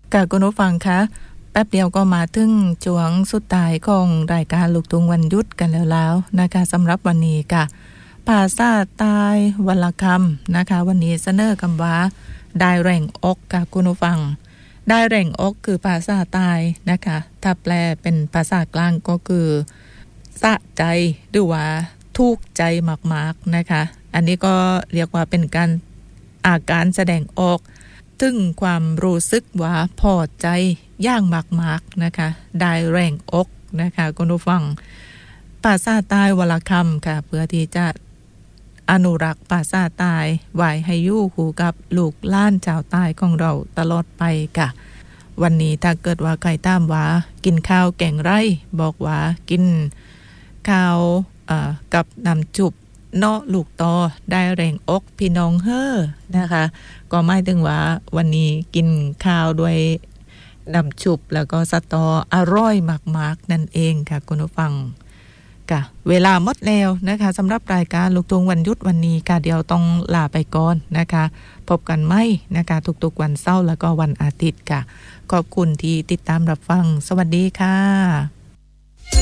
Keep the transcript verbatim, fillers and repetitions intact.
ค่ะคุณผู้ฟังคะแป๊บเดียวก็มาถึงช่วงสุดท้ายของรายการลูกทุ่งวันหยุดกันแล้วแล้วนะคะสำหรับวันนี้ค่ะภาษาใต้วรรณคำนะคะวันนี้เสนอคำว่าได้แรงอกค่ะคุณผู้ฟังได้แรงอกคือภาษาใต้นะคะถ้าแปลเป็นภาษากลางก็คือสะใจหรือว่าทุกข์ใจมากๆนะคะอันนี้ก็เรียกว่าเป็นการอาการแสดงออกถึงความรู้สึกว่าพอใจย่างมากๆนะคะได้แรงอกนะคะคุณผู้ฟังภาษาใต้วรรณคำค่ะเพื่อที่จะอนุรักษ์ภาษาใต้ไว้ให้อยู่คู่กับลูกหลานชาวใต้ของเราตลอดไปค่ะวันนี้ถ้าเกิดว่าใครตามว่ากินข้าวแกงไร่บอกว่ากินข้าวเอ่อกับน้ำจุบเนาะลูกตอได้แรงอกพี่น้องเฮ้อนะคะก็หมายถึงว่าวันนี้กินข้าวด้วยน้ำจุบแล้วก็สตออร่อยมากๆนั่นเองค่ะคุณผู้ฟังค่ะเวลาหมดแล้วนะคะสำหรับรายการลูกทุ่งวันหยุดวันนี้ค่ะเดี๋ยวต้องลาไปก่อนนะคะพบกันใหม่นะคะทุกๆวันเสาร์แล้วก็วันอาทิตย์ค่ะขอบคุณที่ติดตามรับฟังสวัสดีค่ะ